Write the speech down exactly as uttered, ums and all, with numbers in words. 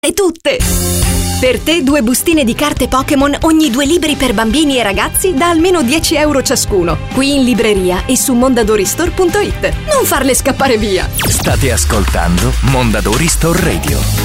E tutte! Per te due bustine di carte Pokémon ogni due libri per bambini e ragazzi da almeno dieci euro ciascuno. Qui in libreria e su mondadoristore punto it. Non farle scappare via! State ascoltando Mondadori Store Radio.